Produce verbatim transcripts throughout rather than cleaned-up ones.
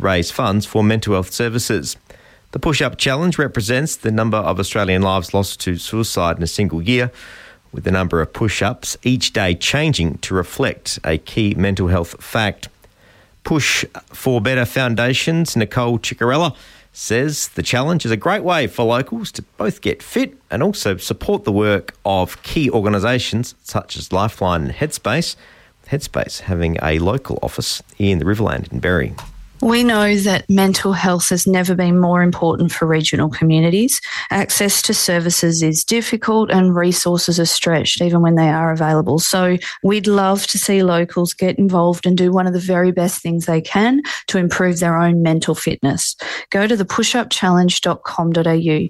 to raise funds for mental health services. The Push-Up Challenge represents the number of Australian lives lost to suicide in a single year, with the number of push-ups each day changing to reflect a key mental health fact. Push for Better Foundation's Nicole Ciccarella says the challenge is a great way for locals to both get fit and also support the work of key organisations such as Lifeline and Headspace, with Headspace having a local office in the Riverland in Berry. We know that mental health has never been more important for regional communities. Access to services is difficult and resources are stretched even when they are available. So we'd love to see locals get involved and do one of the very best things they can to improve their own mental fitness. Go to the push up challenge dot com dot a u.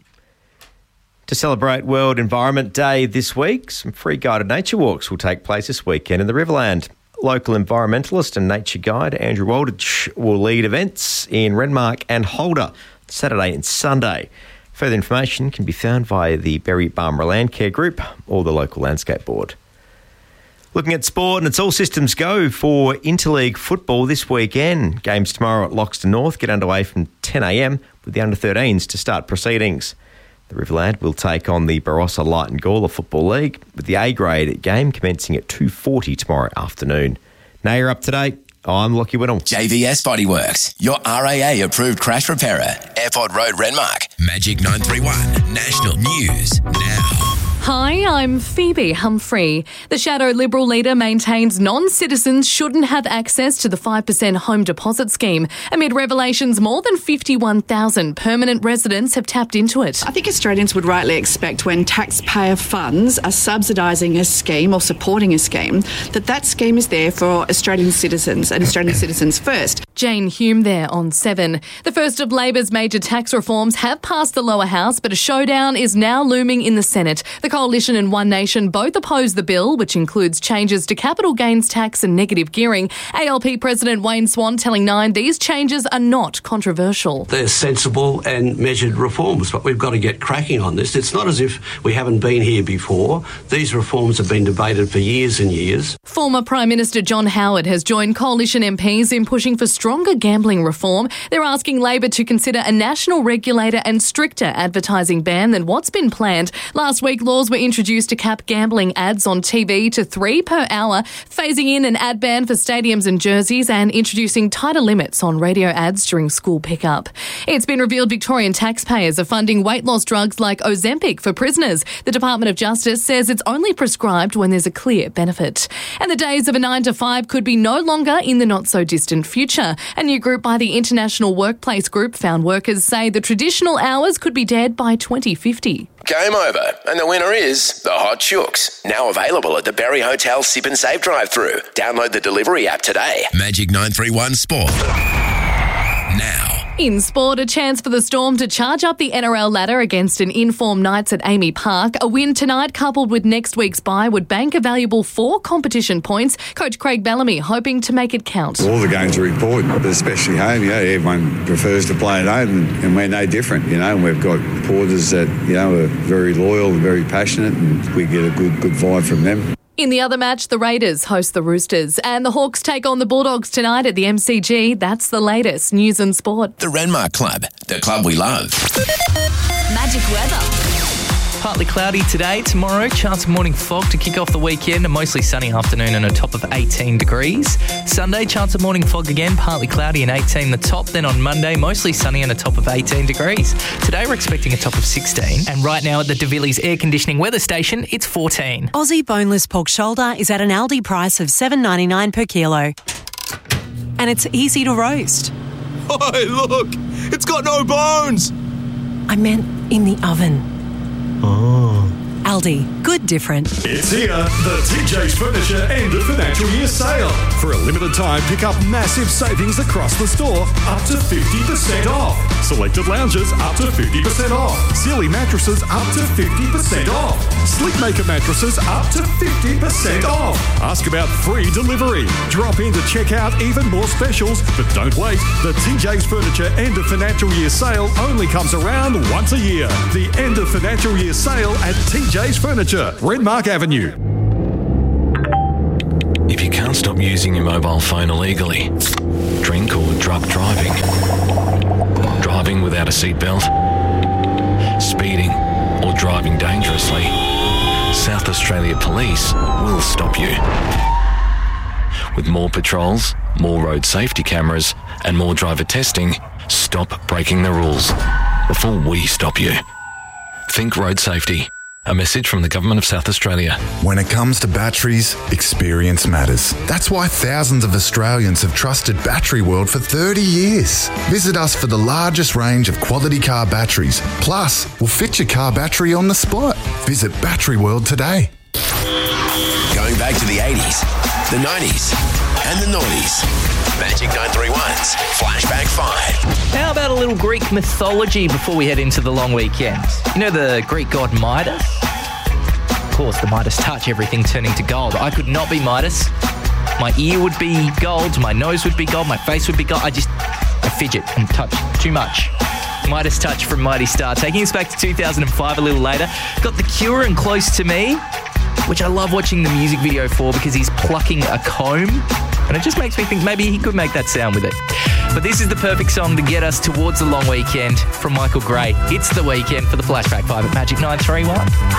To celebrate World Environment Day this week, some free guided nature walks will take place this weekend in the Riverland. Local environmentalist and nature guide Andrew Waldich will lead events in Renmark and Holder Saturday and Sunday. Further information can be found via the Berry Barmera Landcare Group or the local landscape board. Looking at sport, and it's all systems go for Interleague football this weekend. Games tomorrow at Loxton North get underway from ten a m with the under thirteens to start proceedings. The Riverland will take on the Barossa Light and Gawler Football League, with the A-grade game commencing at two forty tomorrow afternoon. Now you're up to date. I'm Lockie Whittle. J V S Bodyworks, your R A A-approved crash repairer. Airport Road, Renmark. Magic nine three one, National News Now. Hi, I'm Phoebe Humphrey. The Shadow Liberal leader maintains non-citizens shouldn't have access to the five percent home deposit scheme amid revelations more than fifty-one thousand permanent residents have tapped into it. I think Australians would rightly expect when taxpayer funds are subsidising a scheme or supporting a scheme, that that scheme is there for Australian citizens and Australian citizens first. Jane Hume there on seven. The first of Labor's major tax reforms have passed the lower house, but a showdown is now looming in the Senate. The Coalition and One Nation both oppose the bill, which includes changes to capital gains tax and negative gearing. A L P President Wayne Swan telling Nine these changes are not controversial. They're sensible and measured reforms, but we've got to get cracking on this. It's not as if we haven't been here before. These reforms have been debated for years and years. Former Prime Minister John Howard has joined Coalition M Ps in pushing for stronger gambling reform. They're asking Labor to consider a national regulator and stricter advertising ban than what's been planned. Last week, laws were introduced to cap gambling ads on T V to three per hour, phasing in an ad ban for stadiums and jerseys and introducing tighter limits on radio ads during school pickup. It's been revealed Victorian taxpayers are funding weight loss drugs like Ozempic for prisoners. The Department of Justice says it's only prescribed when there's a clear benefit. And the days of a nine to five could be no longer in the not-so-distant future. A new group by the International Workplace Group found workers say the traditional hours could be dead by twenty fifty. Game over, and the winner is the Hot Chooks. Now available at the Berry Hotel Sip and Save drive-through. Download the delivery app today. Magic nine three one Sport. Now. In sport, a chance for the Storm to charge up the N R L ladder against an in-form Knights at Amy Park. A win tonight coupled with next week's bye would bank a valuable four competition points. Coach Craig Bellamy hoping to make it count. All the games are important, but especially home. You know, everyone prefers to play at home, and, and we're no different. You know, we've got porters that you know are very loyal and very passionate, and we get a good good vibe from them. In the other match, the Raiders host the Roosters and the Hawks take on the Bulldogs tonight at the M C G. That's the latest news and sport. The Renmark Club, the club we love. Magic weather. Partly cloudy today, tomorrow, chance of morning fog to kick off the weekend, a mostly sunny afternoon and a top of eighteen degrees. Sunday, chance of morning fog again, partly cloudy and eighteen the top. Then on Monday, mostly sunny and a top of eighteen degrees. Today we're expecting a top of sixteen. And right now at the De Villiers Air Conditioning Weather Station, it's fourteen. Aussie boneless pork shoulder is at an Aldi price of seven dollars ninety-nine per kilo. And it's easy to roast. Oh, look! It's got no bones! I meant in the oven. Oh. Aldi, good different. It's here, the T J's Furniture end of financial year sale. For a limited time, pick up massive savings across the store, up to fifty percent off. Selected lounges, up to fifty percent off. Sealy mattresses, up to fifty percent off. Sleepmaker mattresses, up to fifty percent off. Ask about free delivery. Drop in to check out even more specials, but don't wait. The T J's Furniture end of financial year sale only comes around once a year. The end of financial year sale at T J's Furniture, Renmark Avenue. If you can't stop using your mobile phone illegally, drink or drug drunk driving, driving without a seatbelt, speeding or driving dangerously, South Australia Police will stop you. With more patrols, more road safety cameras and more driver testing, stop breaking the rules before we stop you. Think road safety. A message from the Government of South Australia. When it comes to batteries, experience matters. That's why thousands of Australians have trusted Battery World for thirty years. Visit us for the largest range of quality car batteries. Plus, we'll fit your car battery on the spot. Visit Battery World today. Going back to the eighties, the nineties, and the noughties. Magic nine three one's Flashback five. How about a little Greek mythology before we head into the long weekend? You know the Greek god Midas? Of course, the Midas touch, everything turning to gold. I could not be Midas. My ear would be gold, my nose would be gold, my face would be gold. I just, I fidget and touch too much. Midas touch from Mighty Star. Taking us back to two thousand five a little later. Got The Cure and Close to Me, which I love watching the music video for because he's plucking a comb. And it just makes me think maybe he could make that sound with it. But this is the perfect song to get us towards the long weekend from Michael Gray. It's the weekend for the Flashback five at Magic nine three one.